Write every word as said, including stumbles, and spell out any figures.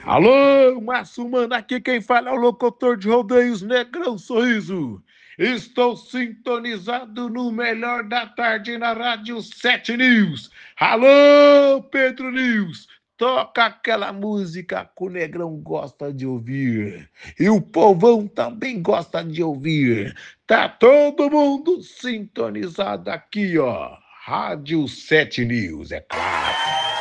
Alô, Márcio Mano, aqui quem fala é o locutor de rodeios Negrão Sorriso. Estou sintonizado no melhor da tarde na Rádio sete News. Alô, Pedro News, toca aquela música que o Negrão gosta de ouvir. E o povão também gosta de ouvir. Tá todo mundo sintonizado aqui, ó. Rádio sete News, é claro.